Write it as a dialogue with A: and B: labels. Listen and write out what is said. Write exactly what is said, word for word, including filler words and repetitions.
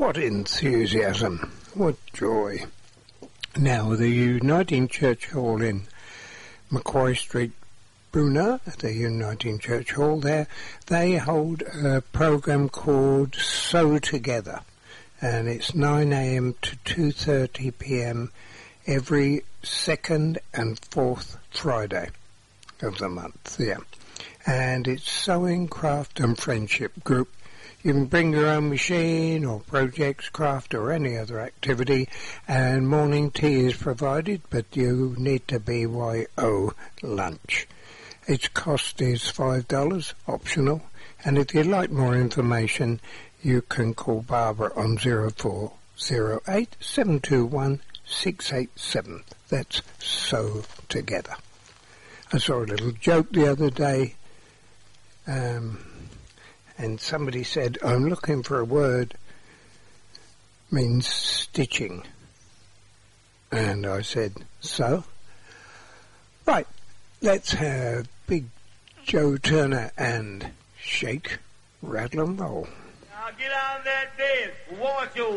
A: What enthusiasm, what joy. Now, the Uniting Church Hall in Macquarie Street, Brunner, the Uniting Church Hall there, they hold a program called Sew Together, and it's nine a.m. to two thirty p.m. every second and fourth Friday of the month, yeah. And it's Sewing, Craft and Friendship Group. You can bring your own machine or projects, craft or any other activity, and morning tea is provided, but you need to B Y O lunch. Its cost is five dollars, optional, and if you'd like more information, you can call Barbara on zero four zero eight seven two one six eight seven. That's Sew Together. I saw a little joke the other day, um... and somebody said, I'm looking for a word, means stitching. And I said, so? Right, let's have Big Joe Turner and Shake, Rattle and Roll.
B: Now get on that bed, wash your